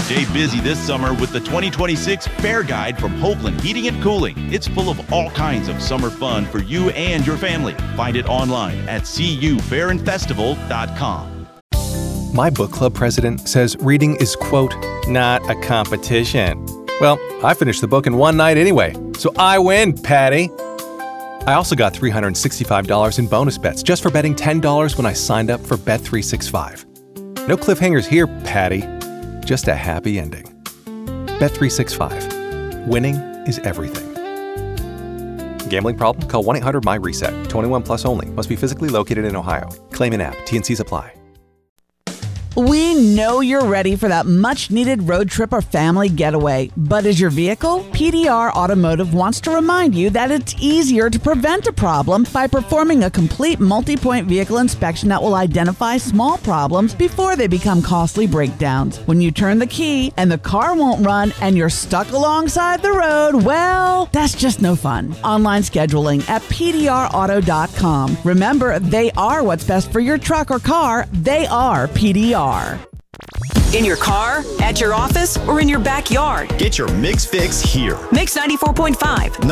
Stay busy this summer with the 2026 Fair Guide from Hoagland Heating and Cooling. It's full of all kinds of summer fun for you and your family. Find it online at cufairyandfestival.com. My book club president says reading is, quote, not a competition. Well, I finished the book in one night anyway, so I win, Patty. I also got $365 in bonus bets just for betting $10 when I signed up for Bet365. No cliffhangers here, Patty. Just a happy ending. Bet365. Winning is everything. Gambling problem? Call 1-800-MY-RESET. 21 plus only. Must be physically located in Ohio. Claim in app. T&Cs apply. We know you're ready for that much-needed road trip or family getaway. But is your vehicle? PDR Automotive wants to remind you that it's easier to prevent a problem by performing a complete multi-point vehicle inspection that will identify small problems before they become costly breakdowns. When you turn the key and the car won't run and you're stuck alongside the road, well, that's just no fun. Online scheduling at PDRauto.com. Remember, they are what's best for your truck or car. They are PDR. In your car, at your office, or in your backyard. Get your Mix fix here. Mix 94.5.